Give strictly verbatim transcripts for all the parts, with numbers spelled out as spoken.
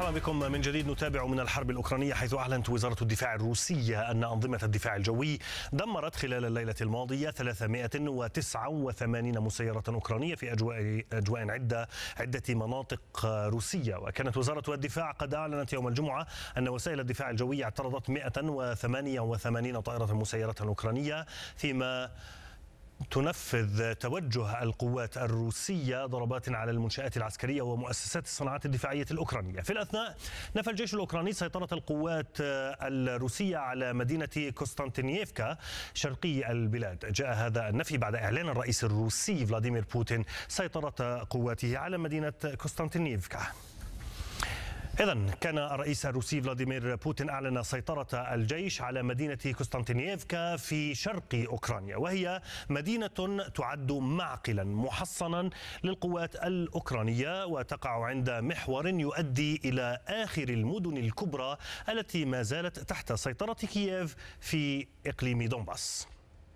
مرحبا بكم من جديد. نتابع من الحرب الأوكرانية، حيث أعلنت وزارة الدفاع الروسية أن أنظمة الدفاع الجوي دمرت خلال الليلة الماضية ثلاثمائة وتسعة وثمانين مسيرة أوكرانية في أجواء أجواء عدة عدة مناطق روسية. وكانت وزارة الدفاع قد أعلنت يوم الجمعة أن وسائل الدفاع الجوي اعترضت مائة وثمانية وثمانين طائرة مسيرة أوكرانية، فيما تنفذ توجه القوات الروسية ضربات على المنشآت العسكرية ومؤسسات الصناعات الدفاعية الأوكرانية. في الأثناء نفى الجيش الأوكراني سيطرة القوات الروسية على مدينة كوستانتينييفكا شرقي البلاد. جاء هذا النفي بعد إعلان الرئيس الروسي فلاديمير بوتين سيطرة قواته على مدينة كوستانتينييفكا. إذن كان الرئيس الروسي فلاديمير بوتين أعلن سيطرة الجيش على مدينة كوستانتينييفكا في شرق أوكرانيا، وهي مدينة تعد معقلا محصنا للقوات الأوكرانية، وتقع عند محور يؤدي إلى آخر المدن الكبرى التي ما زالت تحت سيطرة كييف في إقليم دونباس.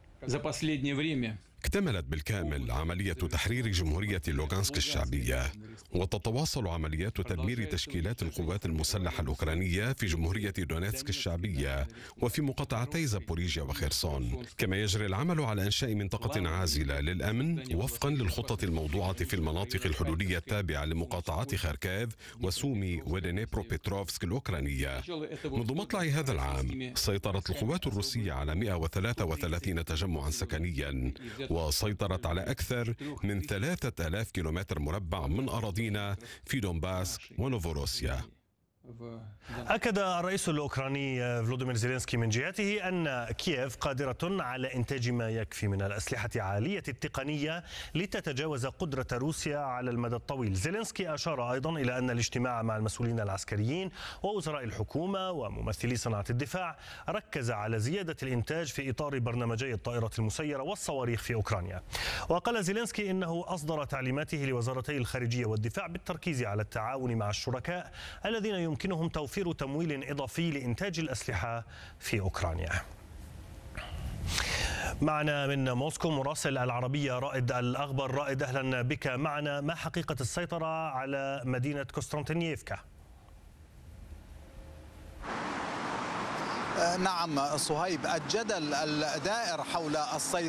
اكتملت بالكامل عملية تحرير جمهورية لوغانسك الشعبية، وتتواصل عمليات تدمير تشكيلات القوات المسلحة الأوكرانية في جمهورية دونيتسك الشعبية وفي مقاطعتي زابوريجيا وخيرسون. كما يجري العمل على إنشاء منطقة عازلة للأمن وفقا للخطة الموضوعة في المناطق الحدودية التابعة لمقاطعات خاركيف وسومي ودنيبروبيتروفسك الأوكرانية. منذ مطلع هذا العام سيطرت القوات الروسية على مئة وثلاثة وثلاثين تجمعا سكنيا، وسيطرت على أكثر من ثلاثة آلاف كيلومتر مربع من أراضينا في دونباس ونوفوروسيا. أكد الرئيس الأوكراني فلوديمير زيلينسكي من جهته أن كييف قادرة على إنتاج ما يكفي من الأسلحة عالية التقنية لتتجاوز قدرة روسيا على المدى الطويل. زيلينسكي أشار أيضا إلى أن الاجتماع مع المسؤولين العسكريين ووزراء الحكومة وممثلي صناعة الدفاع ركز على زيادة الإنتاج في إطار برنامجي الطائرة المسيرة والصواريخ في أوكرانيا. وقال زيلينسكي إنه أصدر تعليماته لوزارتي الخارجية والدفاع بالتركيز على التعاون مع الشركاء الذين يمكنهم توفير تمويل إضافي لإنتاج الأسلحة في أوكرانيا. معنا من موسكو مراسل العربية رائد الأخبار. رائد، أهلا بك معنا. ما حقيقة السيطرة على مدينة كوستانتينييفكا؟ نعم صهيب، الجدل الدائر حول السيطرة